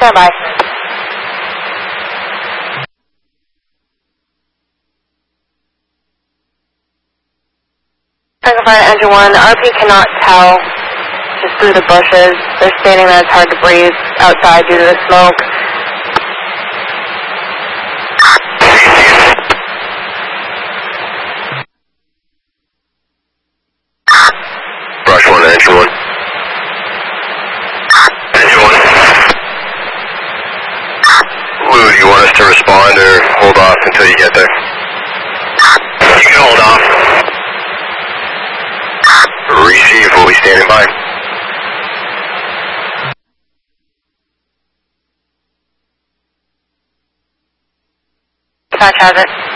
stand by. Fire engine 1, RP cannot tell just through the bushes. They're standing there, it's hard to breathe outside due to the smoke. Brush 1 to engine 1. Engine 1. Lou, do you want us to respond or hold off until you get there? You can hold off. Receive, we'll be standing by. Dispatch has it.